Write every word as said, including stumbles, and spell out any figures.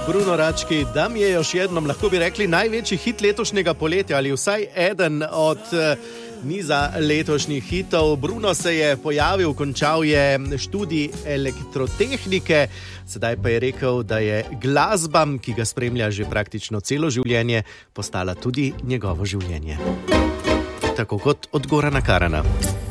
Bruno Rački, da mi je još jednom, lahko bi rekli, največji hit letošnjega poletja ali vsaj eden od niza letošnjih hitov. Bruno se je pojavil, končal je študij elektrotehnike, sedaj pa je rekel, da je glasba, ki ga spremlja že praktično celo življenje, postala tudi njegovo življenje. Tako kot od Gorana Karana.